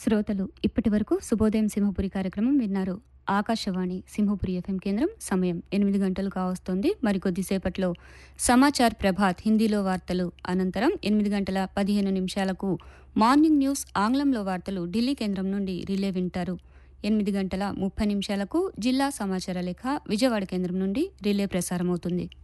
శ్రోతలు ఇప్పటివరకు శుభోదయం సింహపురి కార్యక్రమం విన్నారు. ఆకాశవాణి సింహపురి ఎఫ్ఎం కేంద్రం. సమయం 8 గంటలు కావస్తోంది. మరికొద్దిసేపట్లో సమాచార్ ప్రభాత్ హిందీలో వార్తలు, అనంతరం 8 గంటల 15 నిమిషాలకు మార్నింగ్ న్యూస్ ఆంగ్లంలో వార్తలు ఢిల్లీ కేంద్రం నుండి రిలే వింటారు. 8 గంటల 30 నిమిషాలకు జిల్లా సమాచార లేఖ విజయవాడ కేంద్రం నుండి రిలే ప్రసారమవుతుంది.